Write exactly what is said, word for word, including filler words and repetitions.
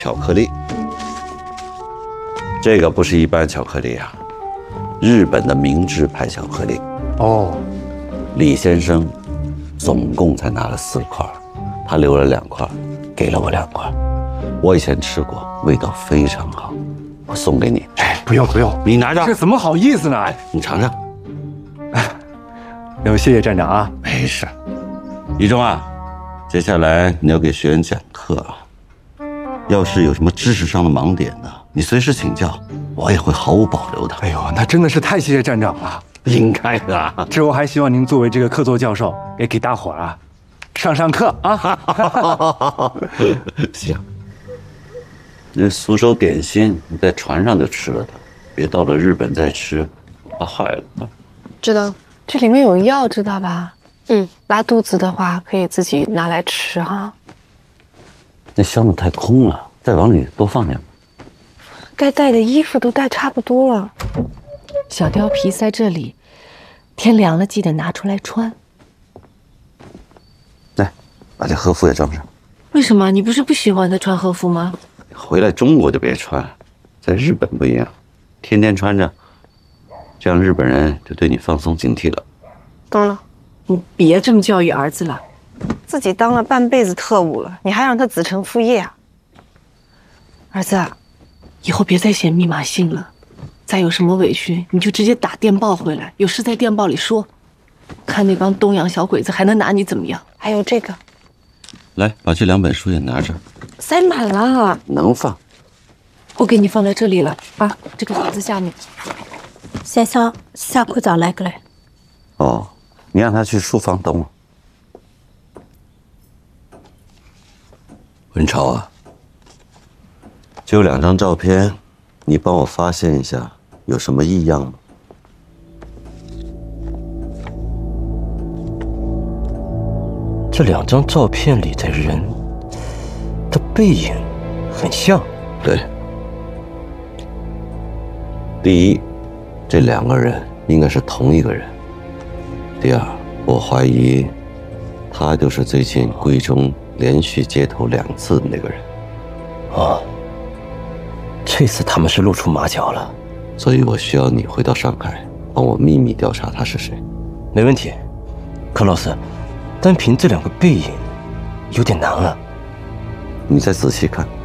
巧克力，这个不是一般巧克力啊，日本的明治牌巧克力。 哦， 李先生总共才拿了四块，他留了两块，给了我两块。我以前吃过，味道非常好，我送给你。 哎，不用不用， 你拿着。 这怎么好意思呢？ 哎，你尝尝。 有谢谢站长啊。 没事。一中啊，接下来你要给学员讲课啊。要是有什么知识上的盲点呢，你随时请教，我也会毫无保留的。 哎呦，那真的是太谢谢站长了。 应该的啊。 之后还希望您作为这个客座教授，也给大伙儿啊上上课啊。 行。那苏州点心你在船上就吃了它，别到了日本再吃，怕坏了啊。 知道，这里面有药，知道吧？嗯，拉肚子的话可以自己拿来吃哈。 那箱子太空了，再往里多放点。 该带的衣服都带差不多了。 小貂皮在这里，天凉了记得拿出来穿。 来，把这和服也装上。 为什么？你不是不喜欢他穿和服吗？ 回来中国就别穿，在日本不一样，天天穿着，这样日本人就对你放松警惕了。 懂了。 你别这么教育儿子了。 自己当了半辈子特务了，你还让他子承父业啊？儿子， 以后别再写密码信了，再有什么委屈你就直接打电报回来，有事在电报里说，看那帮东洋小鬼子还能拿你怎么样？ 还有这个， 来，把这两本书也拿着。 塞满了， 能放。 我给你放在这里了啊，这个盒子下面。 先生，下课找来个来。 哦，你让他去书房等我。文超啊，就有两张照片，你帮我发现一下，有什么异样吗？ 这两张照片里的人的背影很像。 对。第一，这两个人应该是同一个人。第二，我怀疑他就是最近闺中连续街头两次的那个人。 哦，这次他们是露出马脚了， 所以我需要你回到上海，帮我秘密调查他是谁。 没问题，柯老师，单凭这两个背影，有点难啊。 你再仔细看。